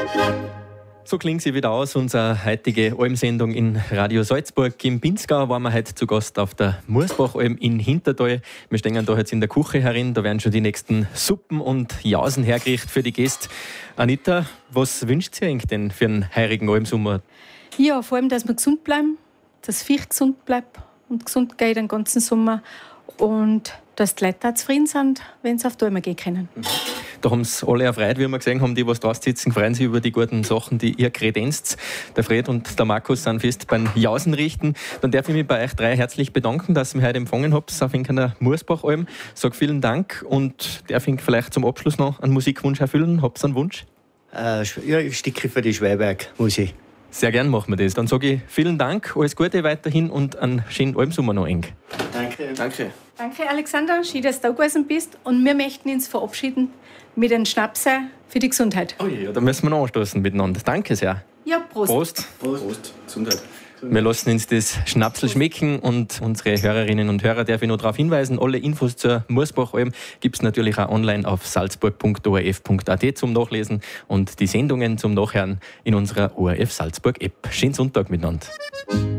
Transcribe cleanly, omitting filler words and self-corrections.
So klingt sie wieder aus, unsere heutige Almsendung in Radio Salzburg. Im Pinzgau waren wir heute zu Gast auf der Mursbachalm in Hintertal. Wir stehen da jetzt in der Küche herin, da werden schon die nächsten Suppen und Jausen hergerichtet für die Gäste. Anita, was wünscht ihr eigentlich denn für einen heurigen Almsommer? Ja, vor allem, dass wir gesund bleiben, dass das Viech gesund bleibt und gesund geht den ganzen Sommer und dass die Leute auch zufrieden sind, wenn sie auf die Alme gehen können. Da haben es alle erfreut, wie wir gesehen haben, die, was draußen sitzen, freuen sich über die guten Sachen, die ihr kredenzt. Der Fred und der Markus sind fest beim Jausen richten. Dann darf ich mich bei euch drei herzlich bedanken, dass ihr mich heute empfangen habt auf einer Mursbachalm. Sag vielen Dank und darf ich vielleicht zum Abschluss noch einen Musikwunsch erfüllen? Habt ihr einen Wunsch? Ja, ein Stückchen für die Schweiberg-Musik. Sehr gern machen wir das. Dann sage ich vielen Dank, alles Gute weiterhin und einen schönen Almsommer noch eng. Danke. Danke. Danke, Alexander, schön, dass du da gewesen bist. Und wir möchten uns verabschieden mit einem Schnapsel für die Gesundheit. Oh ja, da müssen wir noch anstoßen miteinander. Danke sehr. Ja, Prost. Prost. Gesundheit. Wir lassen uns das Schnapsel schmecken und unsere Hörerinnen und Hörer darf ich noch darauf hinweisen, alle Infos zur Mursbachalm gibt es natürlich auch online auf salzburg.orf.at zum Nachlesen und die Sendungen zum Nachhören in unserer ORF Salzburg App. Schönen Sonntag miteinander.